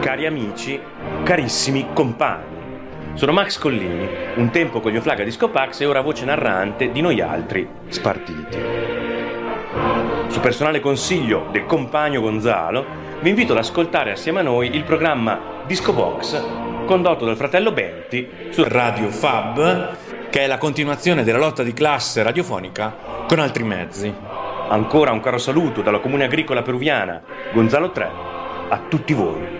Cari amici, carissimi compagni. Sono Max Collini, un tempo con gli Oflaga Disco Pax e ora voce narrante di noi altri spartiti. Su personale consiglio del compagno Gonzalo, vi invito ad ascoltare assieme a noi il programma Disco Box, condotto dal fratello Benti su Radio Fab, che è la continuazione della lotta di classe radiofonica con altri mezzi. Ancora un caro saluto dalla Comune Agricola Peruviana, Gonzalo 3, a tutti voi.